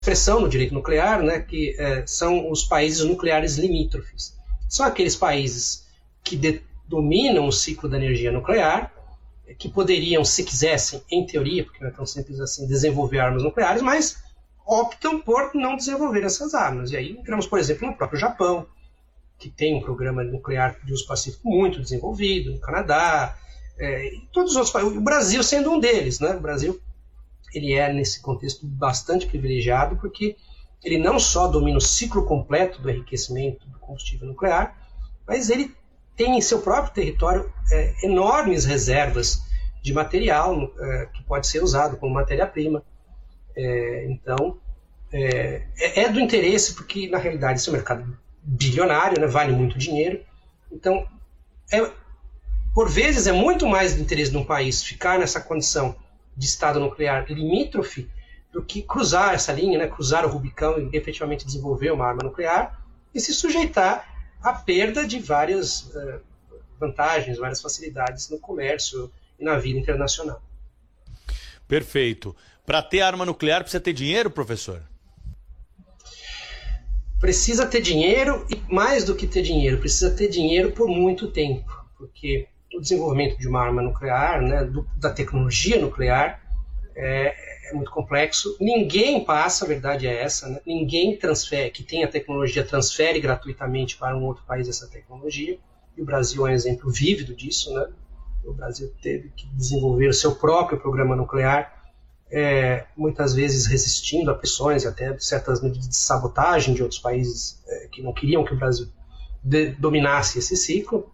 expressão no direito nuclear, né, que são os países nucleares limítrofes. São aqueles países que dominam o ciclo da energia nuclear, que poderiam, se quisessem, em teoria, porque não é tão simples assim, desenvolver armas nucleares, mas optam por não desenvolver essas armas. E aí entramos, por exemplo, no próprio Japão, que tem um programa nuclear de uso pacífico muito desenvolvido, no Canadá, e todos os outros países, o Brasil sendo um deles, né? O Brasil, ele é, nesse contexto, bastante privilegiado, porque ele não só domina o ciclo completo do enriquecimento do combustível nuclear, mas ele tem em seu próprio território enormes reservas de material que pode ser usado como matéria-prima. Então, é do interesse, porque, na realidade, esse é um mercado bilionário, né, vale muito dinheiro. Então, por vezes, é muito mais do interesse de um país ficar nessa condição de estado nuclear limítrofe do que cruzar essa linha, né, cruzar o Rubicão e efetivamente desenvolver uma arma nuclear e se sujeitar à perda de várias vantagens, várias facilidades no comércio e na vida internacional. Perfeito. Para ter arma nuclear precisa ter dinheiro, professor? Precisa ter dinheiro e, mais do que ter dinheiro, precisa ter dinheiro por muito tempo, porque o desenvolvimento de uma arma nuclear, né, da tecnologia nuclear, é muito complexo. Ninguém passa, a verdade é essa, né? Ninguém que tem a tecnologia transfere gratuitamente para um outro país essa tecnologia, e o Brasil é um exemplo vívido disso, né? O Brasil teve que desenvolver o seu próprio programa nuclear, muitas vezes resistindo a pressões e até certas medidas de sabotagem de outros países que não queriam que o Brasil dominasse esse ciclo.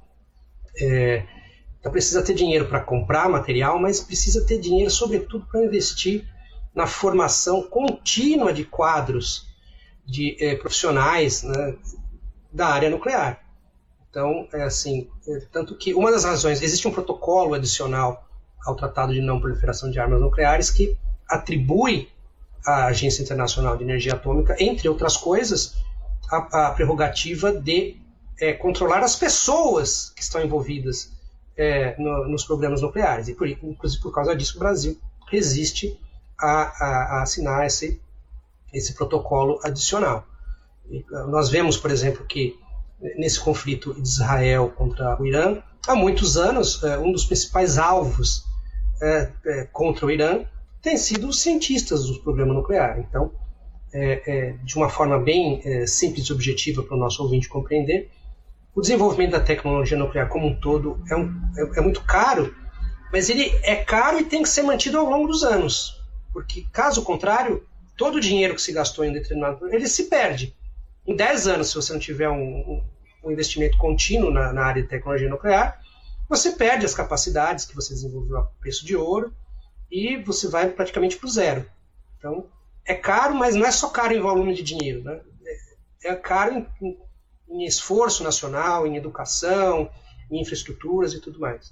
Então precisa ter dinheiro para comprar material, mas precisa ter dinheiro, sobretudo, para investir na formação contínua de quadros de profissionais, né, da área nuclear. Então, tanto que uma das razões, existe um protocolo adicional ao Tratado de Não Proliferação de Armas Nucleares que atribui à Agência Internacional de Energia Atômica, entre outras coisas, a prerrogativa de controlar as pessoas que estão envolvidas nos programas nucleares. E, inclusive, por causa disso, o Brasil resiste a assinar esse protocolo adicional. E nós vemos, por exemplo, que nesse conflito de Israel contra o Irã, há muitos anos, um dos principais alvos contra o Irã tem sido os cientistas do programa nuclear. Então, de uma forma bem simples e objetiva para o nosso ouvinte compreender, o desenvolvimento da tecnologia nuclear como um todo é muito caro, mas ele é caro e tem que ser mantido ao longo dos anos, porque, caso contrário, todo o dinheiro que se gastou em determinado ele se perde. Em 10 anos, se você não tiver um investimento contínuo na área de tecnologia nuclear, você perde as capacidades que você desenvolveu a preço de ouro e você vai praticamente para o zero. Então, é caro, mas não é só caro em volume de dinheiro, né? É caro em esforço nacional, em educação, em infraestruturas e tudo mais.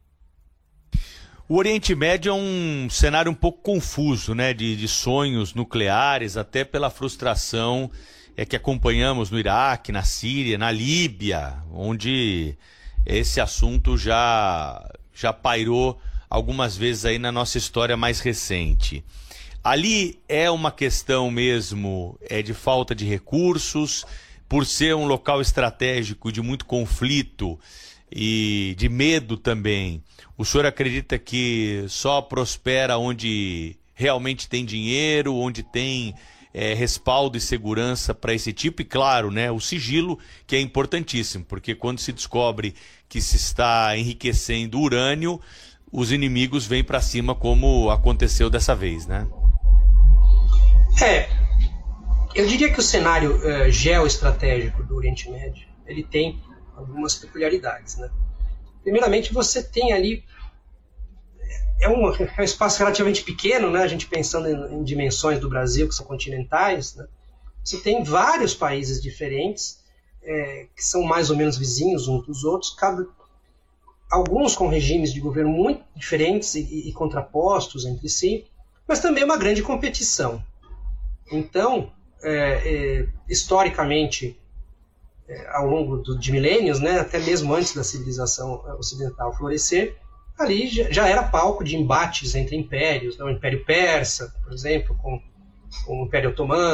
O Oriente Médio é um cenário um pouco confuso, né, de sonhos nucleares, até pela frustração que acompanhamos no Iraque, na Síria, na Líbia, onde esse assunto já pairou algumas vezes aí na nossa história mais recente. Ali é uma questão mesmo de falta de recursos, por ser um local estratégico de muito conflito e de medo também. O senhor acredita que só prospera onde realmente tem dinheiro, onde tem respaldo e segurança para esse tipo? E claro, né, o sigilo, que é importantíssimo, porque quando se descobre que se está enriquecendo urânio, os inimigos vêm para cima, como aconteceu dessa vez, né? Eu diria que o cenário geoestratégico do Oriente Médio, ele tem algumas peculiaridades, né? Primeiramente, você tem ali é um espaço relativamente pequeno, né? A gente pensando em dimensões do Brasil, que são continentais, né? Você tem vários países diferentes, que são mais ou menos vizinhos uns dos outros, alguns com regimes de governo muito diferentes e contrapostos entre si, mas também uma grande competição. Então, historicamente, ao longo de milênios, né, até mesmo antes da civilização ocidental florescer, ali já era palco de embates entre impérios, né? O Império Persa, por exemplo, com o Império Otomano,